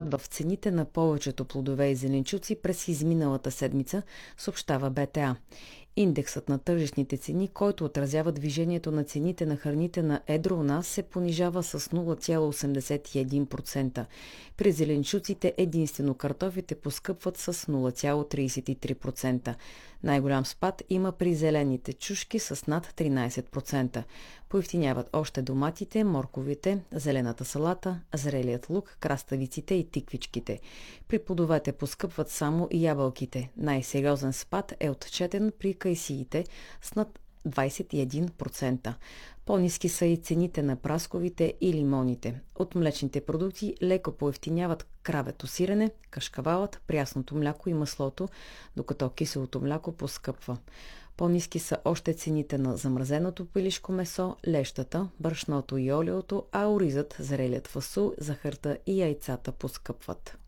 спад в цените на повечето плодове и зеленчуци през изминалата седмица, съобщава БТА. Индексът на тържищните цени, който отразява движението на цените на храните на едро у нас, се понижава с 0,81%. При зеленчуците единствено картофите поскъпват с 0,33%. Най-голям спад има при зелените чушки с над 13%. Поевтиняват още доматите, морковите, зелената салата, зрелият лук, краставиците и тиквичките. При плодовете поскъпват само ябълките. Най-сериозен спад е отчетен при кайсиите с над 21%. По-ниски са и цените на прасковите и лимоните. От млечните продукти леко поевтиняват кравето сирене, кашкавалът, прясното мляко и маслото, докато киселото мляко поскъпва. По-ниски са още цените на замразеното пилешко месо, лещата, брашното и олиото, а оризът, зрелият фасул, захарта и яйцата поскъпват.